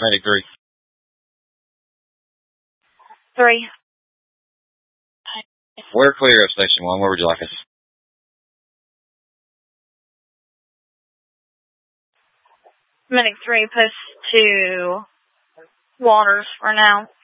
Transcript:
Medic 3. 3. We're clear of Station 1. Where would you like us? Medic 3, push to Waters for now.